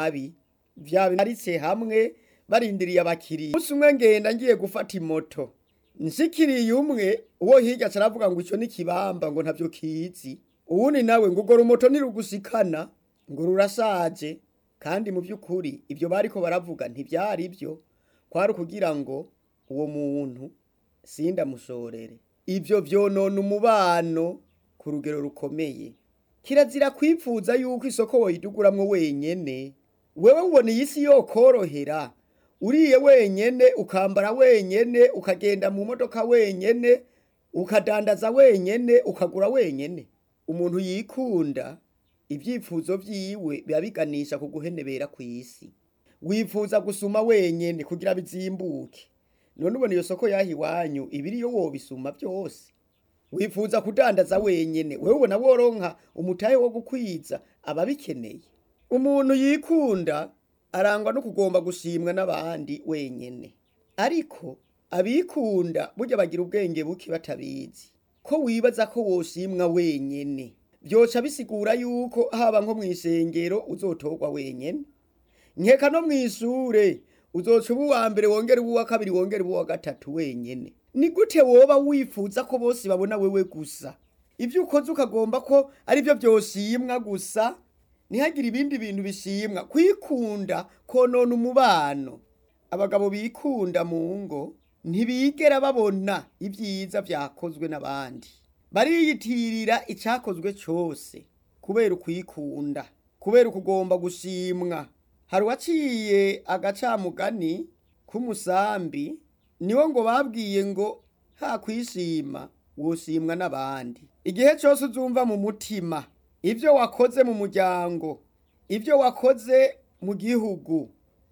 nabi vyabaritse hamwe barindiriye abakiriya. Umunsi umwe ngenda ngiye gufata imoto, nshikiriye umwe uwo hirya caravuga ngo ico ni kibamba ngo ntavyo kizi, uwundi nawe ngo urwo rumoto ntirugushikana ngo rurashaje. Kandi mu vy'ukuri ivyo bariko baravuga ntivyari byo, kwari kugira ngo uwo muntu sindamushorere. Ivyo vyonona umubano ku rugero rukomeye. Kirazira kwipfuza yuko isoko woyiduguramwo wenyene. Wewe ubona iyi si yokorohera uriye wenyene, ukambara wenyene, ukagenda mu modoka wenyene, ukadandaza wenyene, ukagura wenyene. Umuntu yikunda ivyifuzo vyiwe biba biganisha ku guhenebera kw'isi. Wifuza gusuma wenyene kugira bizimbuke. None ubona iyo soko yahi wanyu ibiriyo wobisuma byose. Wifuza kudandaza wenyene, wewe ubona woronka umutahe wo gukwiza ababikeneye. Umuntu yikunda arangwa no kugomba gushimwa n'abandi wenyene. Ariko abikunda burya bagira ubwenge buke batabizi. Ko wibaza ko woshimwa wenyene, vyoca bisigura yuko haba nko mw'isengero uzotorwa wenyene. Nkeka no mw'ishure uzoca uba uwa mbere wongere uba uwa kabiri wongere uba uwa gatatu wenyene. Ni gute woba wifuza ko bose babona wewe gusa? Ivyo ukoze ukagomba ko ari byo vyoshimwa gusa, ntihagire ibindi bintu bishimwa. Kwikunda konona umubano. Abagabo bikunda mu ngo ntibigera babona ibyiza vyakozwe n'abandi, bariyitirira icakozwe cose kubera ukwikunda, kubera ukugomba gushimwa. Hari uwaciye agacamugani k'umusambi, niwo ngo babwiye ngo ha kwishima woshimwa n'abandi. Igihe cose uzumva mu mutima ivyo wakoze mu muryango, ivyo wakoze mu gihugu,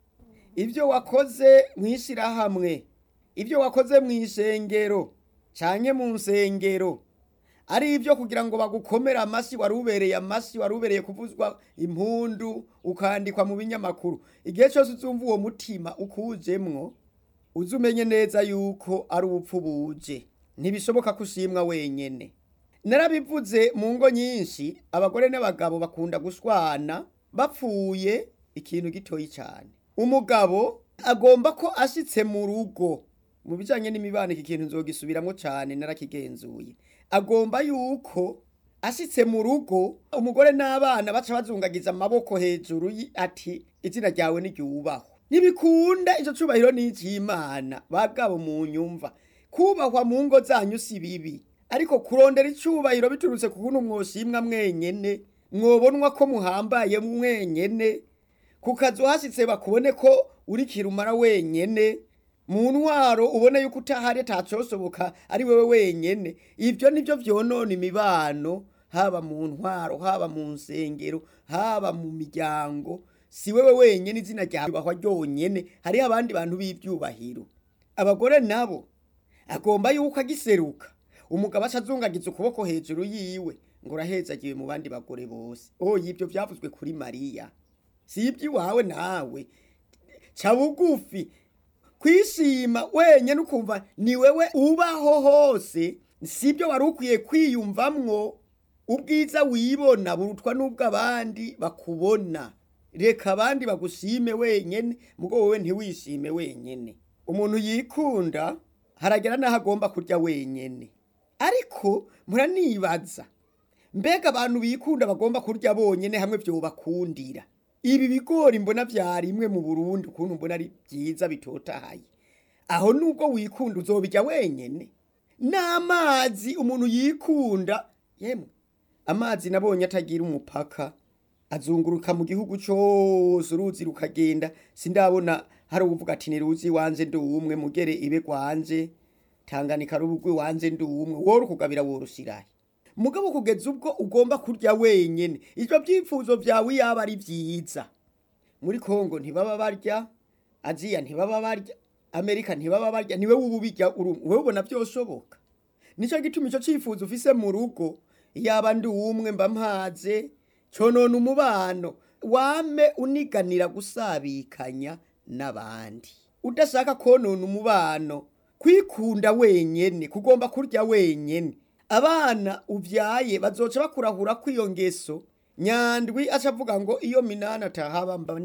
ivyo wakoze mw'ishirahamwe, ivyo wakoze mw'isengero canke mu nsengero, ari ivyo kugira ngo bagukomere amasi, warubereye amasi, warubereye kuvuzwa impundu, ukandikwa mu binyamakuru. Igihe cose uzumva uwo mutima ukujemwo, uzumenye neza yuko ari ubupfu buje. Ntibishoboka kushimwa wenyene. Narabivuze mu ngo nyinshi, abagore n'abagabo bakunda gushwana bapfuye ikintu gitoyi cyane. Umugabo agomba ko ashitse mu rugo, mu bijanye n'imibano iki kintu nzogisubiramwo cyane narakigenzuye. Agomba yuko ashitse mu rugo umugore n'abana baca bazungagiza amaboko hejuru ati izina ryawe niryubahwe. Nibikunda ico cubahiro n'icimana. Bagabo mu nyumva, kubahwa mu ngo zanyu si bibi, ariko kurondera icubahiro biturutse ku kuntu mwoshimwa mwenyene, mwobonwa ko muhambaye mwenyene, kukazi uhashitse bakubone ko uri kirumara wenyene, mu ntwaro ubone yuko utahari atacosoboka ari wewe wenyene. Ivyo nivyo vyonona imibano, haba mu ntwaro, haba mu nsengero, haba mu miryango. Si wewe wenyene izina ryawe bahwa ryonyene, hari abandi bantu b'ivyubahiro. Abagore nabo agomba yuko agiseruka umugabo acazungagiza ukuboko hejuru yiwe ngo urahezagiwe mu bandi bagore bose. Ivyo vyavuzwe kuri Mariya, si ivy'iwawe nawe. Ca bugufi, kwishima wenyene ukumva ni wewe ubaho hose, sibyo wari ukwiye kwiyumvamwo. Ubwiza wibona burutwa n'ubw'abandi bakubona. Reka abandi bagushime wenyene, mugo wewe ntiwishime wenyene. Umuntu yikunda haragera naho agomba kurya wenyene. Ariko muranibaza, mbega abantu bikunda bagomba kurya bonyene hamwe vyobakundira? Ibi bigori mbona vyarimwe mu Burundi ukuntu mbona ari vyiza bitotahaye, aho nubwo wikunda uzobirya wenyene? N'amazi umuntu yikunda, yemwe amazi nabonye atagira umupaka, azunguruka mu gihugu cose, uruzi rukagenda. Sindabona hari uvuga ati ni ruzi wanje ndi umwe, mugere ibe gwanje, Tanganyika rubugwe wanje ndi umwe. Woro kugabira worushirahe. Mugabo kugeza ubwo ugomba kurya wenyene. Ivyo vyifuzo vyawe yaba ari vyiza. Muri Kongo ntibaba barya, Aziya ntibaba barya, Amerika ntibaba barya, niwe ububirya wewe ubona vyoshoboka. Nico gituma ico cifuzo ufise mu rugo, yaba ndi umwe mba mpaze, conona umubano. Wame uniganira gusabikanya n'abandi, udashaka konona umubano. Kwikunda wenyene, kugomba kurya wenyene. Abana uvyaye bazoca bakurahura kw'iyo ngeso. Nyandwi acavuga ngo iyo minana tahaba mba